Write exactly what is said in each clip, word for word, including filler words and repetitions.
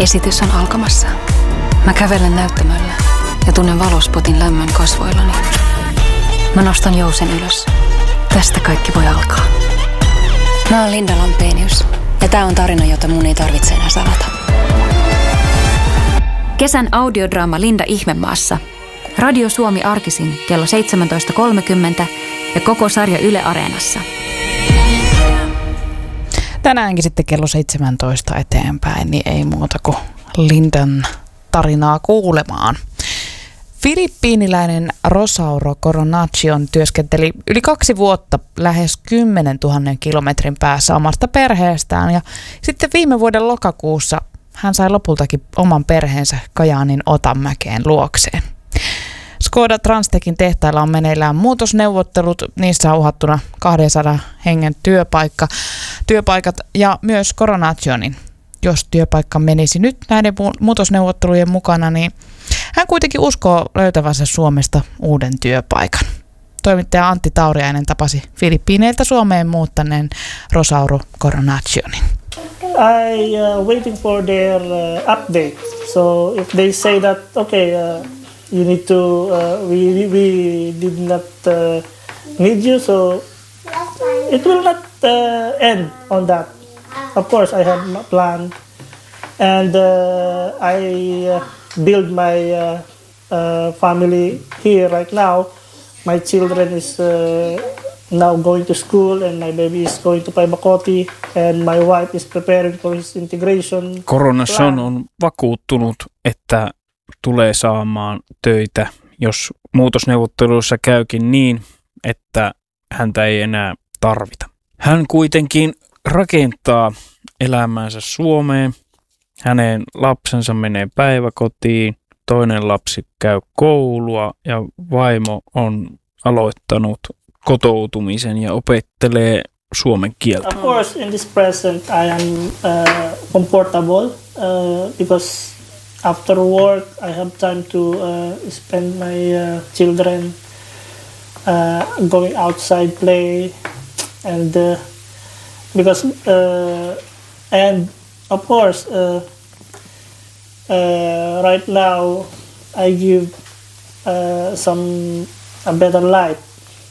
Esitys on alkamassa. Mä kävelen näyttämöllä ja tunnen valospotin lämmön kasvoillani. Mä nostan jousen ylös. Tästä kaikki voi alkaa. Mä oon Linda Lampenius ja tää on tarina, jota mun ei tarvitse enää salata. Kesän audiodraama Linda Ihmemaassa. Radio Suomi arkisin kello seitsemäntoista kolmekymmentä ja koko sarja Yle Areenassa. Tänäänkin sitten kello seitsemäntoista eteenpäin, niin ei muuta kuin Lindan tarinaa kuulemaan. Filippiiniläinen Rosauro Coronaccion työskenteli yli kaksi vuotta lähes kymmenen tuhannen kilometrin päässä omasta perheestään ja sitten viime vuoden lokakuussa hän sai lopultakin oman perheensä Kajaanin Otanmäkeen luokseen. Skoda Transtechin tehtailla on meneillään muutosneuvottelut, niissä on uhattuna kahdensadan hengen työpaikka, työpaikat ja myös Coronaccionin. Jos työpaikka menisi nyt näiden muutosneuvottelujen mukana, niin hän kuitenkin uskoo löytävänsä Suomesta uuden työpaikan. Toimittaja Antti Tauriainen tapasi Filippiineiltä Suomeen muuttaneen Rosauro Coronaccionin. I uh, waiting for their uh, update. So if they say that okay, uh, you need to, uh, we we did not uh, need you, so it will not uh, end on that. Of course, I have a plan, and uh, I uh, build my uh, uh, family here right now. My children is uh, now going to school, and my baby is going to Paibakoti, and my wife is preparing for his integration. Coronaccion on vakuuttunut, että tulee saamaan töitä, jos muutosneuvotteluissa käykin niin, että häntä ei enää tarvita. Hän kuitenkin rakentaa elämäänsä Suomeen. Hänen lapsensa menee päiväkotiin, toinen lapsi käy koulua ja vaimo on aloittanut kotoutumisen ja opettelee suomen kieltä. Of course, in this present I am uh, comfortable uh, because after work I have time to uh, spend my uh, children uh, going outside play and uh, because uh, and of course uh, uh, right now I give uh, some a better life.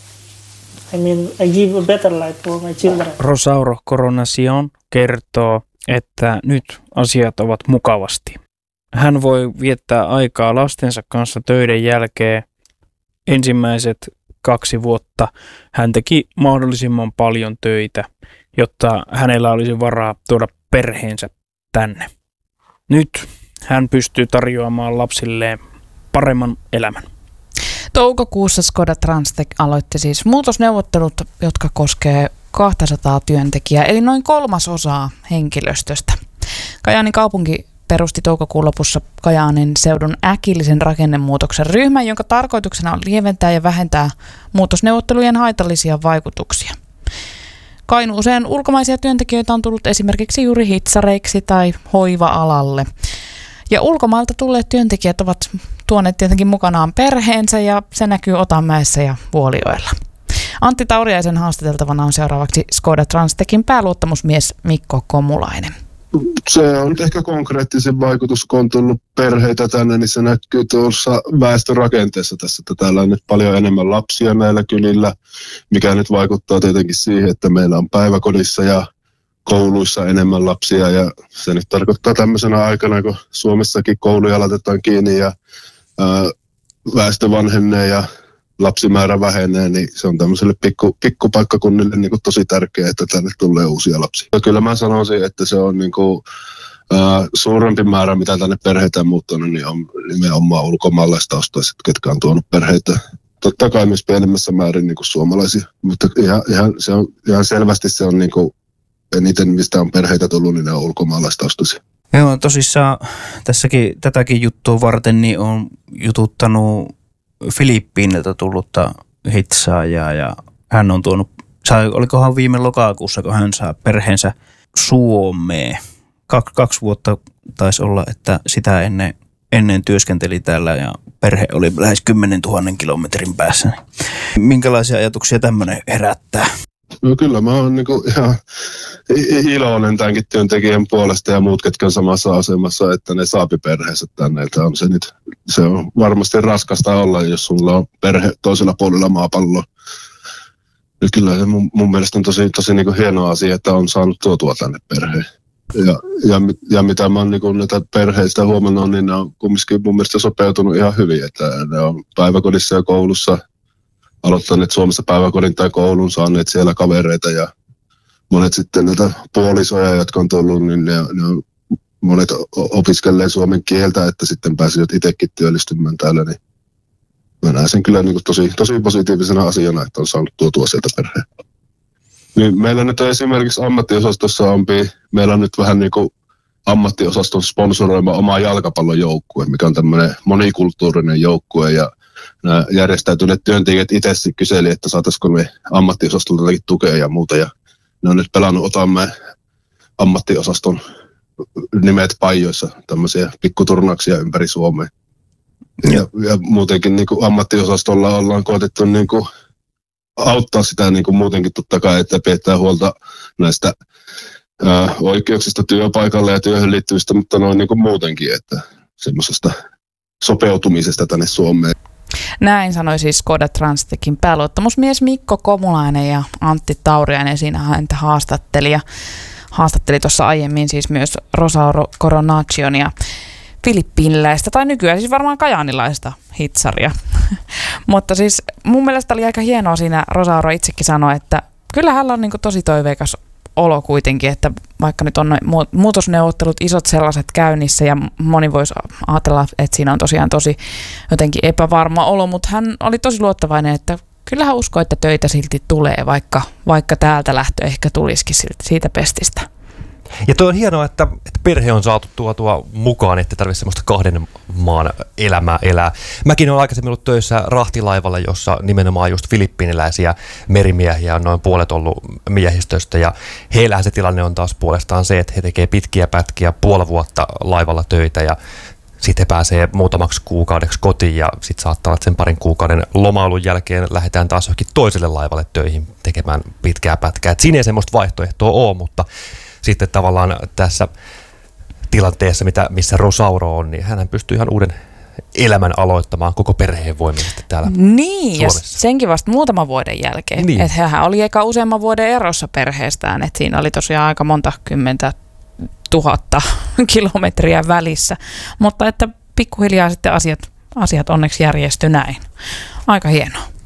I mean, I give a better life for my children. Rosauro Coronaccion kertoo, että nyt asiat ovat mukavasti. Hän voi viettää aikaa lastensa kanssa töiden jälkeen. Ensimmäiset kaksi vuotta hän teki mahdollisimman paljon töitä, jotta hänellä olisi varaa tuoda perheensä tänne. Nyt hän pystyy tarjoamaan lapsilleen paremman elämän. Toukokuussa Skoda Transtech aloitti siis muutosneuvottelut, jotka koskee kaksisataa työntekijää, eli noin kolmasosaa henkilöstöstä. Kajaanin kaupunki perusti toukokuun lopussa Kajaanin seudun äkillisen rakennemuutoksen ryhmän, jonka tarkoituksena on lieventää ja vähentää muutosneuvottelujen haitallisia vaikutuksia. Kainuuseen ulkomaisia työntekijöitä on tullut esimerkiksi juuri hitsareiksi tai hoiva-alalle. Ja ulkomailta tulleet työntekijät ovat tuoneet tietenkin mukanaan perheensä ja se näkyy Otanmäessä ja Vuolijoella. Antti Tauriaisen haastateltavana on seuraavaksi Skoda Transtechin pääluottamusmies Mikko Komulainen. Se on ehkä konkreettisen vaikutus, kun on tullut perheitä tänne, niin se näkyy tuossa väestörakenteessa tässä, että täällä on nyt paljon enemmän lapsia näillä kylillä, mikä nyt vaikuttaa tietenkin siihen, että meillä on päiväkodissa ja kouluissa enemmän lapsia ja se nyt tarkoittaa tämmöisenä aikana, kun Suomessakin kouluja laitetaan kiinni ja ää, väestö vanhenee ja lapsimäärä vähenee, niin se on tämmöiselle pikku, pikkupaikkakunnille niin kuin tosi tärkeää, että tänne tulee uusia lapsia. Ja kyllä mä sanoisin, että se on niin kuin, ää, suurempi määrä, mitä tänne perheitä on muuttanut, niin on nimenomaan ulkomaalaistaustaiset, ketkä on tuonut perheitä. Totta kai myös pienemmässä määrin niin kuin suomalaisia, mutta ihan, ihan, se on, ihan selvästi se on niin kuin eniten, mistä on perheitä tullut, niin ne on ulkomaalaistaustaisia. Joo, tosissaan tässäkin, tätäkin juttua varten niin on jututtanut Filippiiniltä tullutta hitsaajaa ja hän on tuonut, sai, olikohan viime lokakuussa, kun hän saa perheensä Suomeen. Kak, kaksi vuotta taisi olla, että sitä ennen, ennen työskenteli täällä ja perhe oli lähes kymmenen tuhannen kilometrin päässä. Minkälaisia ajatuksia tämmöinen herättää? No kyllä mä oon niinku ihan iloinen tämänkin työntekijän puolesta ja muut, ketkä on samassa asemassa, että ne saapi perheensä tänne. Että on se, nyt, se on varmasti raskasta olla, jos sulla on perhe toisella puolella maapalloa. Ja kyllä se mun, mun mielestä on tosi, tosi niinku hieno asia, että on saanut tuotua tänne perheen. Ja, ja, ja mitä mä oon niinku näitä perheistä huomannut, niin ne on kumminkin mun mielestä sopeutunut ihan hyvin. Että ne on päiväkodissa ja koulussa aloittaneet Suomessa päiväkodin tai koulun, saaneet siellä kavereita ja monet sitten näitä puolisoja, jotka on tullut, niin ne, ne on, monet opiskelee suomen kieltä, että sitten pääsivät itsekin työllistymään täällä, niin mä näen sen kyllä niin kuin tosi, tosi positiivisena asiana, että on saanut tuotua sieltä perheen. Niin meillä nyt esimerkiksi ammattiosastossa on, meillä on nyt vähän niin kuin ammattiosaston sponsoroima oma jalkapallojoukkue, mikä on tämmöinen monikulttuurinen joukkue ja nämä järjestäytyneet työntekijät itse kyseli, että saataisiko me ammattiosastolta tukea ja muuta. Ja ne on nyt pelannut Otamme ammattiosaston nimet pajoissa, tämmöisiä pikkuturnauksia ympäri Suomea. Ja, ja muutenkin niin kuin ammattiosastolla ollaan koetettu niin kuin auttaa sitä niin kuin muutenkin totta kai, että pidetään huolta näistä ää, oikeuksista työpaikalle ja työhön liittyvistä, mutta noin niin kuin muutenkin, että semmoisesta sopeutumisesta tänne Suomeen. Näin sanoi siis Skoda Transtechin pääluottamusmies Mikko Komulainen ja Antti Tauriainen siinä häntä haastatteli. Ja haastatteli tuossa aiemmin siis myös Rosauro Coronacionia, filippiiniläistä tai nykyään siis varmaan kajaanilaista hitsaria. Mutta siis mun mielestä oli aika hienoa siinä, Rosauro itsekin sanoi, että kyllä hänellä on niin kuin tosi toiveikas olo kuitenkin, että vaikka nyt on noin muutosneuvottelut isot sellaiset käynnissä ja moni voisi ajatella, että siinä on tosiaan tosi jotenkin epävarma olo, mutta hän oli tosi luottavainen, että kyllä hän uskoo, että töitä silti tulee, vaikka, vaikka täältä lähtö ehkä tulisikin siitä pestistä. Ja toi on hienoa, että, että perhe on saatu tuotua mukaan, ettei tarvitse semmoista kahden maan elämää elää. Mäkin olen aikaisemmin ollut töissä rahtilaivalla, jossa nimenomaan just filippiiniläisiä merimiehiä on noin puolet ollut miehistöstä. Ja heillähän se tilanne on taas puolestaan se, että he tekee pitkiä pätkiä puoli vuotta laivalla töitä ja sitten he pääsee muutamaksi kuukaudeksi kotiin ja sitten saattaa olla, että sen parin kuukauden lomailun jälkeen lähdetään taas johonkin toiselle laivalle töihin tekemään pitkää pätkää. Et siinä ei semmoista vaihtoehtoa ole, mutta sitten tavallaan tässä tilanteessa, mitä, missä Rosauro on, niin hän pystyy ihan uuden elämän aloittamaan koko perheen voimisesti täällä Niin, Suomessa. ja senkin vasta muutaman vuoden jälkeen. Niin. Että hän oli eka useamman vuoden erossa perheestään, että siinä oli tosiaan aika monta kymmentä tuhatta kilometriä välissä. Mutta että pikkuhiljaa sitten asiat, asiat onneksi järjestyi näin. Aika hienoa.